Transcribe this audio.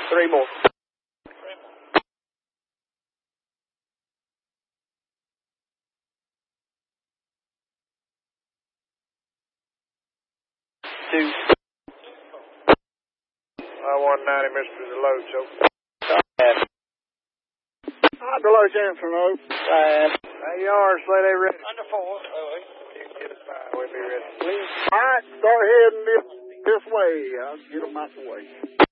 Three more. Two. 190, Mr. Deloach, over. Deloach answer, no. 8 yards, say they ready. Under 4. We'll be ready. All right, start heading this way. I'll get them out the way.